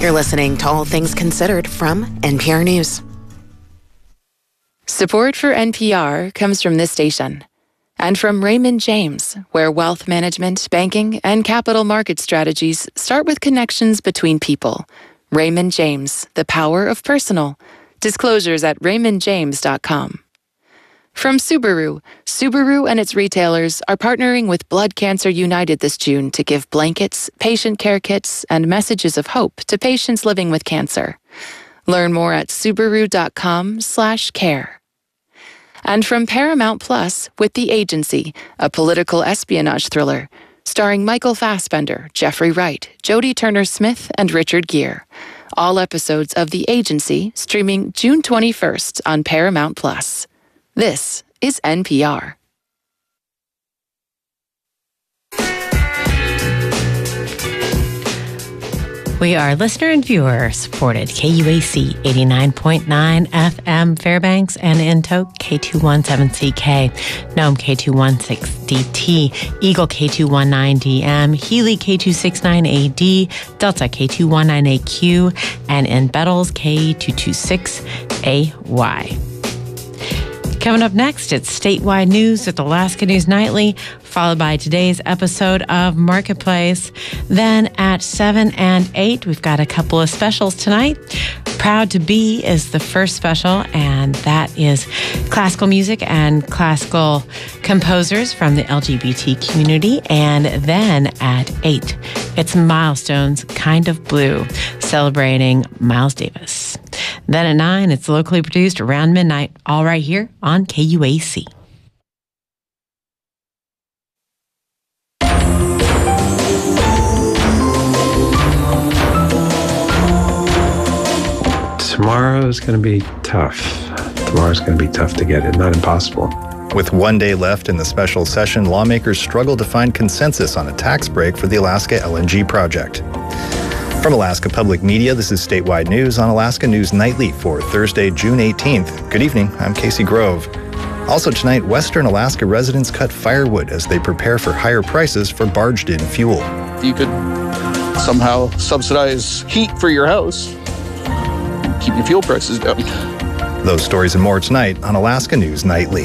You're listening to All Things Considered from NPR News. Support for NPR comes from this station and from Raymond James, where wealth management, banking, and capital market strategies start with connections between people. Raymond James, the power of personal. Disclosures at raymondjames.com. From Subaru, Subaru and its retailers are partnering with Blood Cancer United this June to give blankets, patient care kits, and messages of hope to patients living with cancer. Learn more at subaru.com/care. And from Paramount Plus with The Agency, a political espionage thriller, starring Michael Fassbender, Jeffrey Wright, Jodie Turner-Smith, and Richard Gere. All episodes of The Agency streaming June 21st on Paramount Plus. This is NPR. We are listener and viewer supported KUAC 89.9 FM Fairbanks and in Tok K217CK, Nome K216DT, Eagle K219DM, Healy K269AD, Delta K219AQ, and in Bettles K226AY. Coming up next, it's statewide news with Alaska News Nightly, followed by today's episode of Marketplace. Then at 7 and 8, we've got a couple of specials tonight. Proud to Be is the first special, and that is classical music and classical composers from the LGBT community. And then at 8, it's Milestones, Kind of Blue, celebrating Miles Davis. Then at 9, it's locally produced around midnight, all right here on KUAC. Tomorrow's going to be tough. Tomorrow's going to be tough to get it, not impossible. With 1 day left in the special session, lawmakers struggle to find consensus on a tax break for the Alaska LNG project. From Alaska Public Media, this is statewide news on Alaska News Nightly for Thursday, June 18th. Good evening, I'm Casey Grove. Also tonight, Western Alaska residents cut firewood as they prepare for higher prices for barged-in fuel. You could somehow subsidize heat for your house, keep your fuel prices down. Those stories and more tonight on Alaska News Nightly.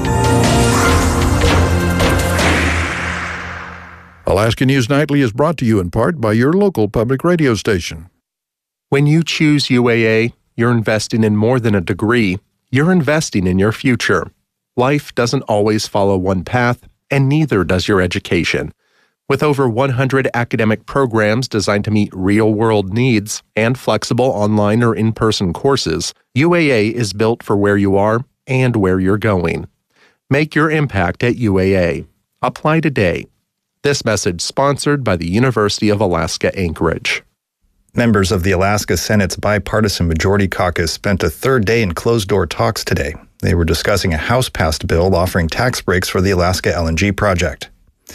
Alaska News Nightly is brought to you in part by your local public radio station. When you choose UAA, you're investing in more than a degree. You're investing in your future. Life doesn't always follow one path, and neither does your education. With over 100 academic programs designed to meet real-world needs and flexible online or in-person courses, UAA is built for where you are and where you're going. Make your impact at UAA. Apply today. This message sponsored by the University of Alaska Anchorage. Members of the Alaska Senate's Bipartisan Majority Caucus spent a third day in closed-door talks today. They were discussing a House-passed bill offering tax breaks for the Alaska LNG project.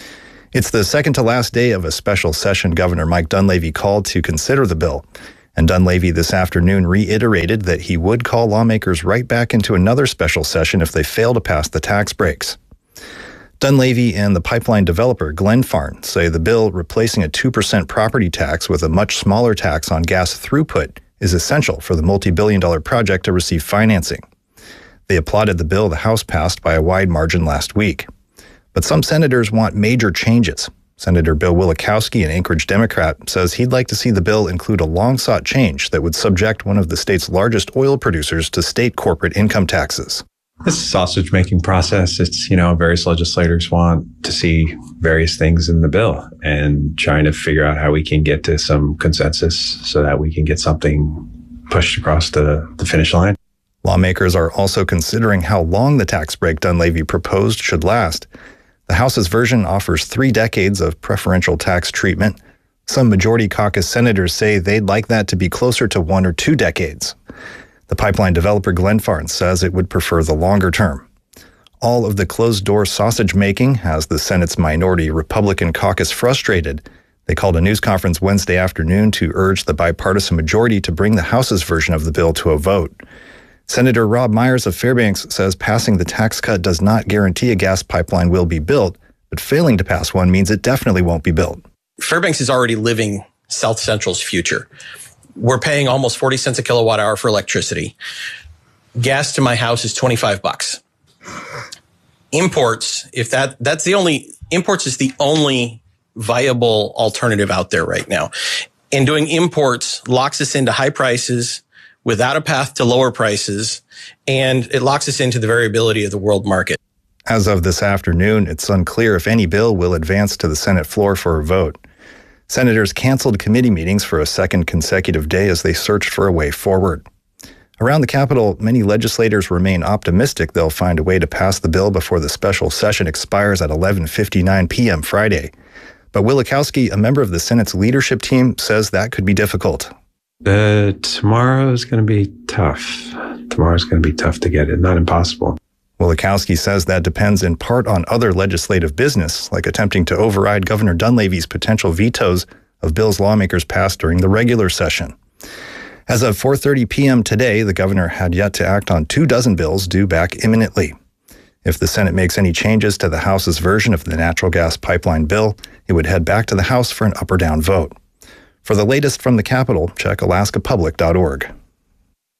It's the second-to-last day of a special session Governor Mike Dunleavy called to consider the bill. And Dunleavy this afternoon reiterated that he would call lawmakers right back into another special session if they fail to pass the tax breaks. Dunleavy and the pipeline developer Glenfarne say the bill replacing a 2% property tax with a much smaller tax on gas throughput is essential for the multi-billion-dollar project to receive financing. They applauded the bill the House passed by a wide margin last week. But some senators want major changes. Senator Bill Wielechowski, an Anchorage Democrat, says he'd like to see the bill include a long-sought change that would subject one of the state's largest oil producers to state corporate income taxes. This is a sausage-making process. It's, various legislators want to see various things in the bill and trying to figure out how we can get to some consensus so that we can get something pushed across the finish line. Lawmakers are also considering how long the tax break Dunleavy proposed should last. The House's version offers 3 decades of preferential tax treatment. Some Majority Caucus senators say they'd like that to be closer to 1 or 2 decades. The pipeline developer Glenfarne says it would prefer the longer term. All of the closed-door sausage-making has the Senate's minority Republican caucus frustrated. They called a news conference Wednesday afternoon to urge the bipartisan majority to bring the House's version of the bill to a vote. Senator Rob Myers of Fairbanks says passing the tax cut does not guarantee a gas pipeline will be built, but failing to pass one means it definitely won't be built. Fairbanks is already living South Central's future. we're paying almost 40 cents a kilowatt hour for electricity. Gas to my house is $25. Imports, imports is the only viable alternative out there right now. And doing imports locks us into high prices without a path to lower prices, and it locks us into the variability of the world market. As of this afternoon, it's unclear if any bill will advance to the Senate floor for a vote. Senators canceled committee meetings for a second consecutive day as they searched for a way forward. Around the Capitol, many legislators remain optimistic they'll find a way to pass the bill before the special session expires at 11:59 p.m. Friday. But Wielechowski, a member of the Senate's leadership team, says that could be difficult. Tomorrow's going to be tough. Tomorrow's going to be tough to get it, not impossible. Wielechowski says that depends in part on other legislative business, like attempting to override Governor Dunleavy's potential vetoes of bills lawmakers passed during the regular session. As of 4:30 p.m. today, the governor had yet to act on 24 bills due back imminently. If the Senate makes any changes to the House's version of the natural gas pipeline bill, it would head back to the House for an up or down vote. For the latest from the Capitol, check alaskapublic.org.